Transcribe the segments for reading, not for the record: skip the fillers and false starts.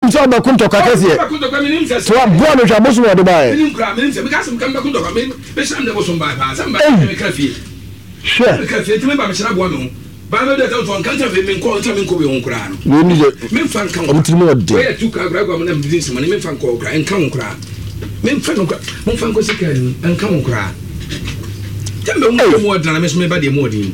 so ba kunto ka kase so bo no hwa boso wo de bae minim kra minim se me ka se me kan ba kunto ka me sham de boso ba pa sam ba me ka fie sure ka fie timi ba me shira bo me ba me de ta so kan ta fe me ko ta me ko be hon kra no ni je me fan kan o mutiri mo de we tu ka kra ko me na business man me fan ko kra en kan kra me fan ko mo fan ko sika en kan kra tambe mo dana me so me ba de mo din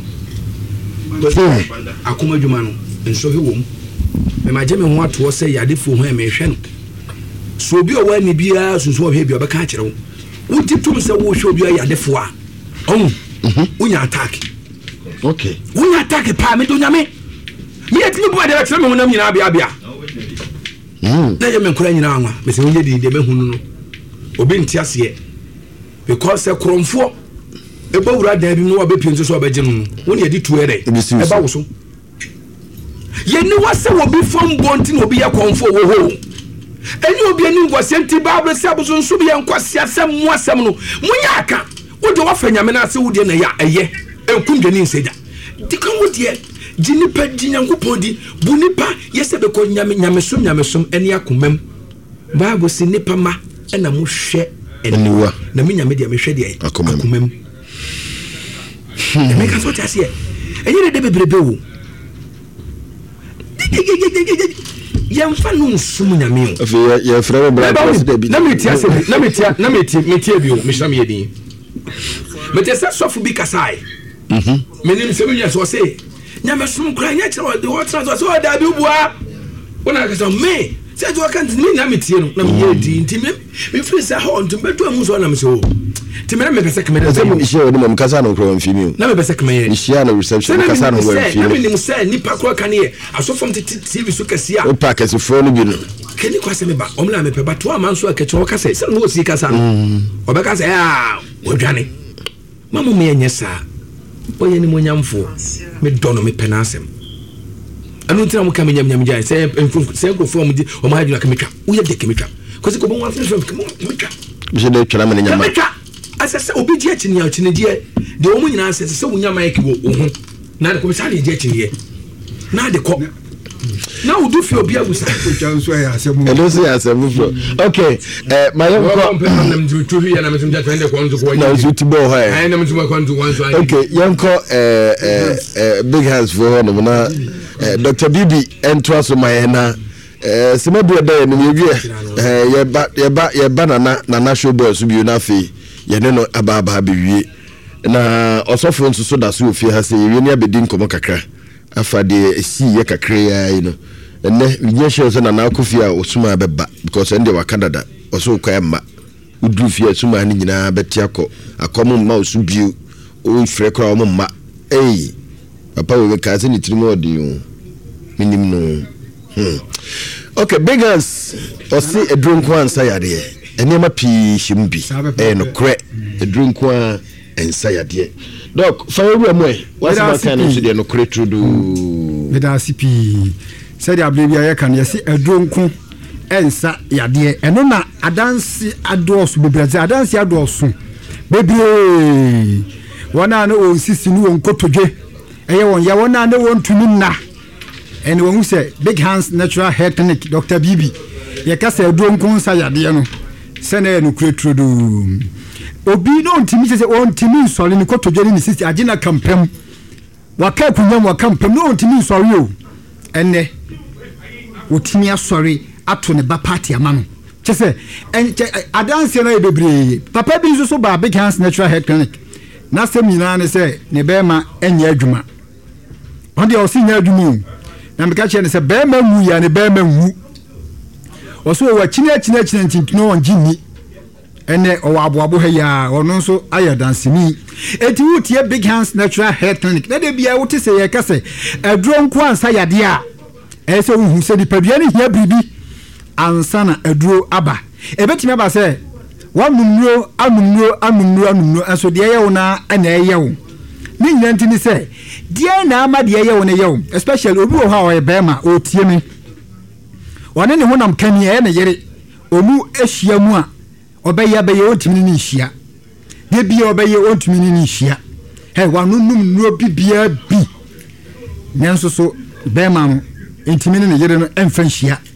akoma djuma no enso he wom me ma je me ho ato se yadefo ho e me hwe no so obi o wa ni bia sunso o he bia be ka kire wo wuti tum se wo hwe obi yadefo a unya attack okay unya attack pa me do nyame me yetimi bo de kire me ho nam nyina bia na je me nkora nyina anwa me se wonye di de me hunu no obi ntiase ye because kromfo eba wura da bi no wa be pie nso so obeje no woni ye di tuere eba wo so ye ni wase wo bi fom bonti no bi ya konfo wo ho eni obi ani ngwasenti bible se abuso nso bi ya nkwase asem mu asem no munya aka wo de wa fanya me na ase wo de na ya eye enkumdwe ni nseja dikan wo de jini pa jinyankopon di bu nipa yese be ko nyamesom eni akomam bible se nipa ma na mo hwe eniwa na me nyame de me hwe de akomam make us what I say. And you de bebrebe wo. Yam fa no nsum nyame o. Afi ya frɛ bra de bi. Na metia bio, me hram yedin. Metesa sofu bi kasai. Menim se me so say. Nyame som kra nya kyerɛ de what trans so da bi bua. Wona ka so me. Se do kan me na metie no na me yedin. Nti me frɛ sa ho nti bedo amu so na me so. Timena me pese kemede se mo ihye oni mo kasa no kro mfimi na me pese kemeye ihye na reception kasa no mfimi na me nim se nipa kro kan ye asofom TV so kase a o pa kase fo no bi no keni kwase me ba omla me pe ba to amanso akache o kase se no si kasa no obe kase ah odwane mamu me nyesa boye ni mo nyamfo me dono me penasem anu tira mo ka me nyam jai se nkofo mo di o ma haduna kemetwa wo ye de kemetwa kwase ko bon wa fem kemetwa je de twala me nyama asese obi die chini ya chini die de omu nyina asese se wunya mic wo ho na de ko bisa de die chini ye na de ko na udu fi obi agusa chanso ya asemu elo se asemu fro okay my young ko na mju tuhi ya na mju ja twende ko nzu ko na uzu tibo ho ai na mju ko nzu wanzu ai okay young ko big hands for no na Dr. Bibi entwa so mayena semadu da no ye ba na show boys bi na fe ye ne no ababa bewie na osofo nso so da so ofie ha se ye ne abedi nkomo kakra afa de esi ye kakra ya yi no enne wiye hye so na akofi a osuma abeba because ende wa Canada oso kwa ma udu fie osuma ni nyina beti akomo ma osu bio o frɛ kra o ma papa we ka se ni trimo odi o minim no okay big hands osi edronko ansa yade enema pi shimbi no kre edronko ansa yade doc fawo mu what's my kind of no kre trudu beda CP said ablebi ayekan yesi edronko ensa yade eno na adansi adosu bebreze adansi adosu bebre wana no osisi nu onkotodwe eye won ya wana no wontumi na and when we say Big Hands Natural Hair Clinic Dr. Bibi ye ka say edronko nsa yade no sene no kretrudu obi no ntimi se on timi nsori ni kotodwe ni sisi agina kampem waka kunyam waka kampem no ntimi nsori o enne otimi asori ato ne ba party amano chese adanse na ebebre papa bi nso so ba Big Hands Natural Hair Clinic na semina ne se ne bema enya adwuma onde o si nya adwuma na meka che ne se bema mu ya ne bema wu oso wa china ntintino on jini ene o aboabo ha ya ono nso aye dansimi eti wutie Big Hands Natural Hair Clinic na de bia wote se ye kase aduro nko ansa yade a ese wu se di padua ne hia bribi ansa na aduro aba ebetimi aba se wanumro anumro aso de ye wo na ana ye wo ni nyanti ni se de na ama de ye wo ne ye wo especially obi wo ha o ye bema o tie me wane ne honam kani ye na yere omu ehia mu a obeya beye ontimi ni hia de bia obeya ontimi ni hia he wanunum no bibia bi nanso so bema no entimi ni yere no emfa hia